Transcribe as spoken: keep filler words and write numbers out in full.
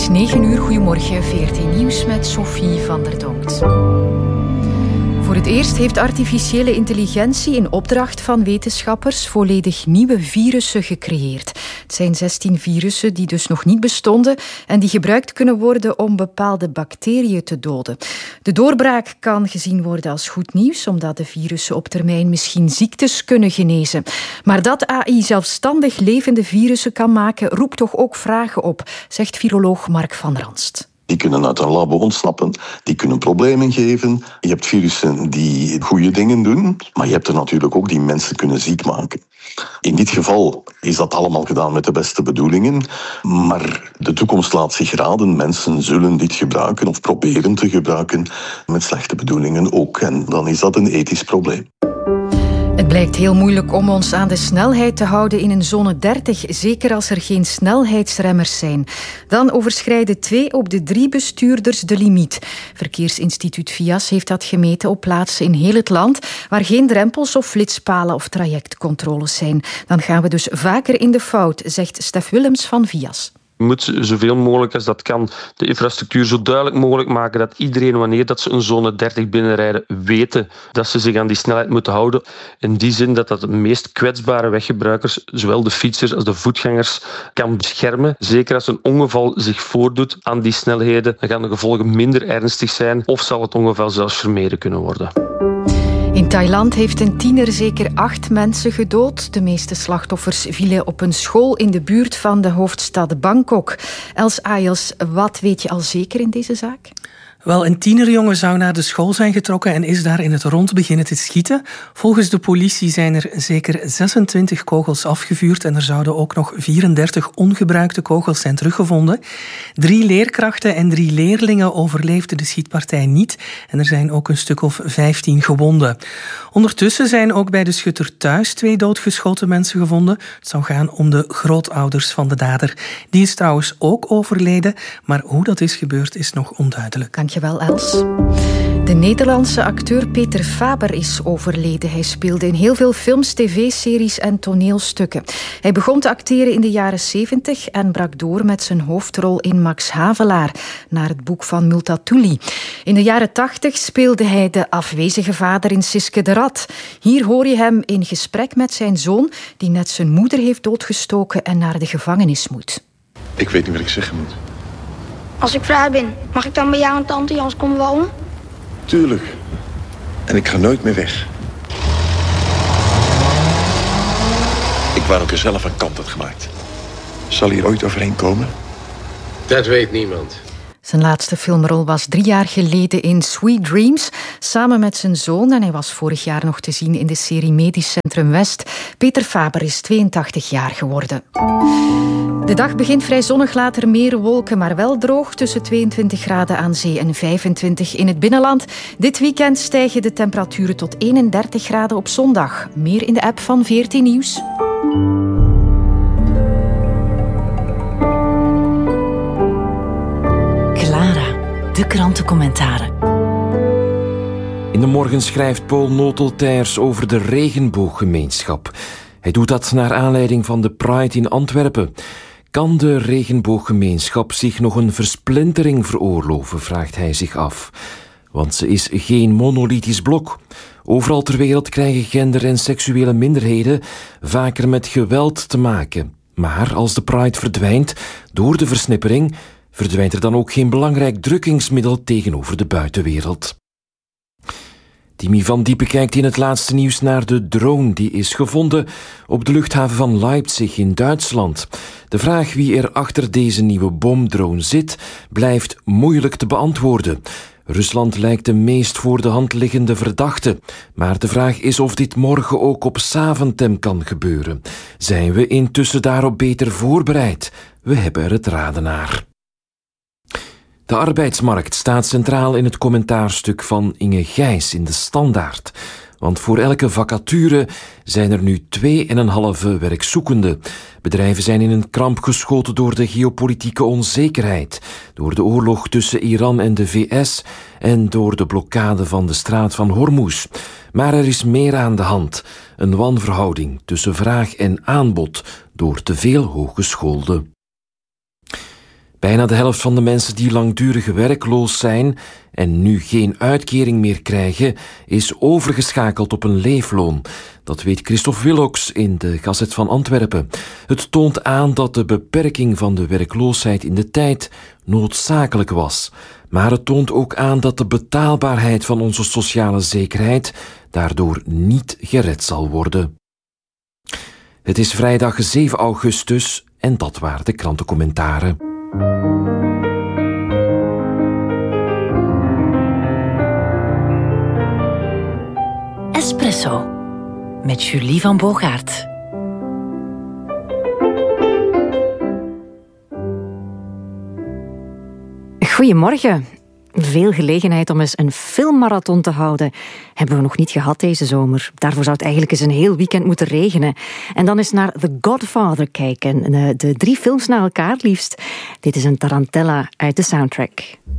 is negen uur, goedemorgen, V R T Nieuws met Sophie van der Donkt. Voor het eerst heeft artificiële intelligentie in opdracht van wetenschappers volledig nieuwe virussen gecreëerd. Het zijn zestien virussen die dus nog niet bestonden en die gebruikt kunnen worden om bepaalde bacteriën te doden. De doorbraak kan gezien worden als goed nieuws, omdat de virussen op termijn misschien ziektes kunnen genezen. Maar dat A I zelfstandig levende virussen kan maken, roept toch ook vragen op, zegt viroloog Mark van Ranst. Die kunnen uit een labo ontsnappen, die kunnen problemen geven. Je hebt virussen die goede dingen doen, maar je hebt er natuurlijk ook die mensen kunnen ziek maken. In dit geval is dat allemaal gedaan met de beste bedoelingen, maar de toekomst laat zich raden. Mensen zullen dit gebruiken of proberen te gebruiken met slechte bedoelingen ook. En dan is dat een ethisch probleem. Het blijkt heel moeilijk om ons aan de snelheid te houden in een zone dertig, zeker als er geen snelheidsremmers zijn. Dan overschrijden twee op de drie bestuurders de limiet. Verkeersinstituut V I A S heeft dat gemeten op plaatsen in heel het land waar geen drempels of flitspalen of trajectcontroles zijn. Dan gaan we dus vaker in de fout, zegt Stef Willems van V I A S. Je moet zoveel mogelijk als dat kan de infrastructuur zo duidelijk mogelijk maken dat iedereen, wanneer dat ze een zone dertig binnenrijden, weten dat ze zich aan die snelheid moeten houden. In die zin dat dat de meest kwetsbare weggebruikers, zowel de fietsers als de voetgangers, kan beschermen. Zeker als een ongeval zich voordoet aan die snelheden, dan gaan de gevolgen minder ernstig zijn of zal het ongeval zelfs vermeden kunnen worden. In Thailand heeft een tiener zeker acht mensen gedood. De meeste slachtoffers vielen op een school in de buurt van de hoofdstad Bangkok. Els Ayels, wat weet je al zeker in deze zaak? Wel, een tienerjongen zou naar de school zijn getrokken en is daar in het rond beginnen te schieten. Volgens de politie zijn er zeker zesentwintig kogels afgevuurd en er zouden ook nog vierendertig ongebruikte kogels zijn teruggevonden. Drie leerkrachten en drie leerlingen overleefden de schietpartij niet en er zijn ook een stuk of vijftien gewonden. Ondertussen zijn ook bij de schutter thuis twee doodgeschoten mensen gevonden. Het zou gaan om de grootouders van de dader. Die is trouwens ook overleden, maar hoe dat is gebeurd is nog onduidelijk. Dankjewel, Els. De Nederlandse acteur Peter Faber is overleden. Hij speelde in heel veel films, tv-series en toneelstukken. Hij begon te acteren in de jaren zeventig en brak door met zijn hoofdrol in Max Havelaar, naar het boek van Multatuli. In de jaren tachtig speelde hij de afwezige vader in Siske de Rat. Hier hoor je hem in gesprek met zijn zoon, die net zijn moeder heeft doodgestoken en naar de gevangenis moet. Ik weet niet wat ik zeggen moet. Als ik vrij ben, mag ik dan bij jou en tante Jans komen wonen? Tuurlijk. En ik ga nooit meer weg. Ik wou ook er zelf een kant had gemaakt. Zal hij er ooit overheen komen? Dat weet niemand. Zijn laatste filmrol was drie jaar geleden in Sweet Dreams, samen met zijn zoon. En hij was vorig jaar nog te zien in de serie Medisch Centrum West. Peter Faber is tweeëntachtig jaar geworden. De dag begint vrij zonnig, later meer wolken, maar wel droog. Tussen tweeëntwintig graden aan zee en vijfentwintig in het binnenland. Dit weekend stijgen de temperaturen tot eenendertig graden op zondag. Meer in de app van V R T Nieuws. Clara, de krantencommentaren. In de morgen schrijft Paul Noteltijers over de regenbooggemeenschap. Hij doet dat naar aanleiding van de Pride in Antwerpen. Kan de regenbooggemeenschap zich nog een versplintering veroorloven, vraagt hij zich af. Want ze is geen monolithisch blok. Overal ter wereld krijgen gender- en seksuele minderheden vaker met geweld te maken. Maar als de Pride verdwijnt door de versnippering, verdwijnt er dan ook geen belangrijk drukkingsmiddel tegenover de buitenwereld. Timmy van Diepen kijkt in het laatste nieuws naar de drone die is gevonden op de luchthaven van Leipzig in Duitsland. De vraag wie er achter deze nieuwe bomdrone zit, blijft moeilijk te beantwoorden. Rusland lijkt de meest voor de hand liggende verdachte. Maar de vraag is of dit morgen ook op Zaventem kan gebeuren. Zijn we intussen daarop beter voorbereid? We hebben er het raden naar. De arbeidsmarkt staat centraal in het commentaarstuk van Inge Gijs in de Standaard. Want voor elke vacature zijn er nu twee en een halve werkzoekenden. Bedrijven zijn in een kramp geschoten door de geopolitieke onzekerheid, door de oorlog tussen Iran en de V S en door de blokkade van de straat van Hormuz. Maar er is meer aan de hand. Een wanverhouding tussen vraag en aanbod door te veel hogeschoolden. Bijna de helft van de mensen die langdurig werkloos zijn en nu geen uitkering meer krijgen, is overgeschakeld op een leefloon. Dat weet Christophe Willocks in de Gazet van Antwerpen. Het toont aan dat de beperking van de werkloosheid in de tijd noodzakelijk was. Maar het toont ook aan dat de betaalbaarheid van onze sociale zekerheid daardoor niet gered zal worden. Het is vrijdag zeven augustus en dat waren de krantencommentaren. Espresso met Julie van Bogaert. Goedemorgen. Veel gelegenheid om eens een filmmarathon te houden hebben we nog niet gehad deze zomer. Daarvoor zou het eigenlijk eens een heel weekend moeten regenen. En dan eens naar The Godfather kijken. De drie films na elkaar liefst. Dit is een tarantella uit de soundtrack.